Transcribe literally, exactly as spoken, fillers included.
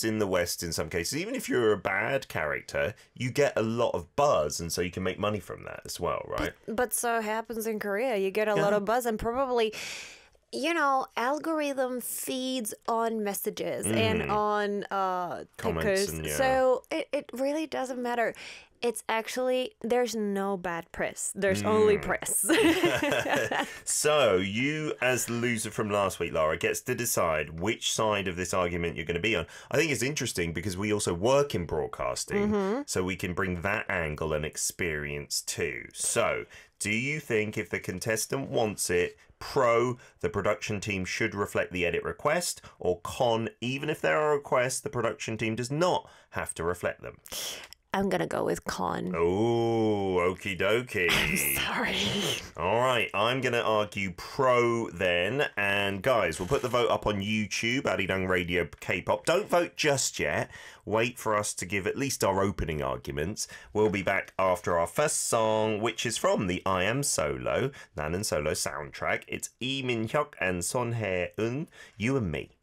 happens in the West in some cases, even if you're a bad character, you get a lot of buzz, and so you can make money from that as well, right? But, but so happens in Korea. You get a Yeah. lot of buzz, and probably, you know, algorithm feeds on messages and on uh, Comments pictures. and, yeah. So it, it really doesn't matter. It's actually, there's no bad press. There's only press. So you, as the loser from last week, Lara, gets to decide which side of this argument you're going to be on. I think it's interesting because we also work in broadcasting, so we can bring that angle and experience too. So do you think if the contestant wants it, pro, the production team should reflect the edit request, or con, even if there are requests, the production team does not have to reflect them? I'm going to go with con. Oh, okie dokie. Sorry. All right, I'm going to argue pro then. And guys, we'll put the vote up on YouTube, Arirang Radio K-pop. Don't vote just yet. Wait for us to give at least our opening arguments. We'll be back after our first song, which is from the I Am Solo, Nanan Solo soundtrack. It's Lee Min-hyuk and Son Hae-eun, You and Me.